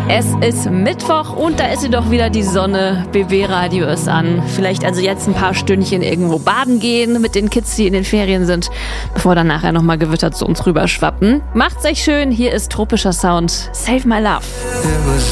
Es ist Mittwoch und da ist sie doch wieder, die Sonne. BB Radio ist an. Vielleicht also jetzt ein paar Stündchen irgendwo baden gehen mit den Kids, die in den Ferien sind, bevor dann nachher nochmal Gewitter zu uns rüberschwappen. Macht's euch schön, hier ist tropischer Sound. Save My Love.